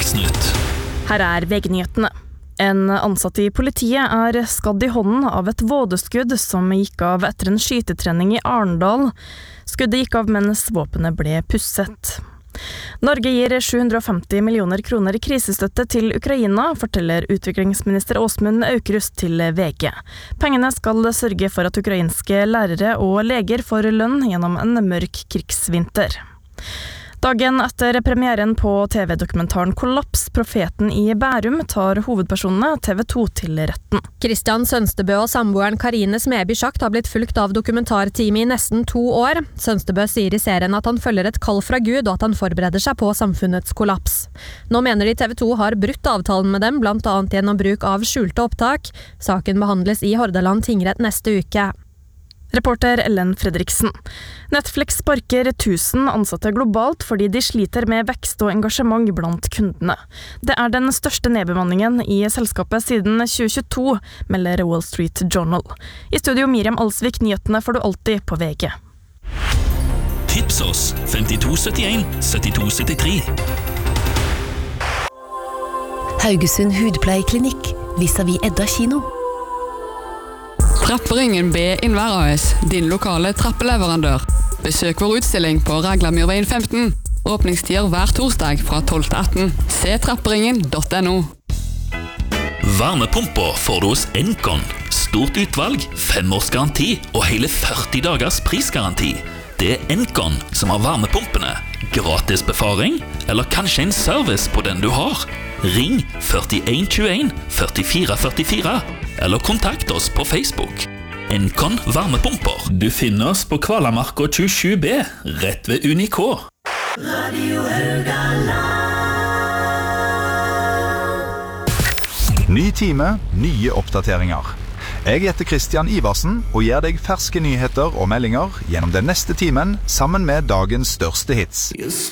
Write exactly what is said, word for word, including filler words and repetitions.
Dagsnytt. Her er V G-nyhetene. En ansatt i politiet er skadd i hånden av et vådeskudd som gikk av etter en skytetrening i Arendal. Skuddet gikk av mens våpenet ble pusset. Norge gir sju hundre og femti millioner kroner i krisestøtte til Ukraina, forteller utviklingsminister Åsmund Aukrust til V G. Pengene skal sørge for at ukrainske lærere og leger får lønn gjennom en mørk krigsvinter. Dagen etter premieren på T V-dokumentaren Kollaps, Profeten i Bærum, tar hovedpersonene T V to til retten. Kristian Sønstebø og samboeren Karine Smeby Schakt har blitt fulgt av dokumentarteamet i nesten to år. Sønstebø sier i serien at han følger et kall fra Gud og at han forbereder seg på samfunnets kollaps. Nå mener de T V to har brutt avtalen med dem, blant annet gjennom bruk av skjulte opptak. Saken behandles i Hordaland tingrett neste uke. Reporter Ellen Fredriksen. Netflix sparker tusen ansatte globalt fordi de sliter med vekst og engasjement blant kundene. Det er den største nedbemanningen i selskapet siden tjue tjueto, melder Wall Street Journal. I studio Miriam Alsvik, nyhetene får du alltid på V G. Tips oss femtito syttien syttito syttitre. Haugesund Hudpleieklinikk, vis-à-vis Edda kino. Trapperingen B Innvær A S, din lokale trappeleverandør. Besøk vår utstilling på Raglamyrveien femten. Åpningstider hver torsdag fra tolv til atten. Se trapperingen punktum no. Varmepumper får du hos Encon. Stort utvalg, fem års garanti og hele førti dagers prisgaranti. Det er Encon som har varmepumpene. Gratis befaring, eller kanskje en service på den du har. Ring førtien tjueen førtifire førtifire, eller kontakt oss på Facebook. Encon varmepumper. Du finner oss på Kvalamarka tjuesju B, rett ved Unikå. Radio Haugaland. Ny time, nye oppdateringer. Jeg heter Kristian Iversen og gir deg ferske nyheter og meldinger gjennom den neste timen sammen med dagens største hits.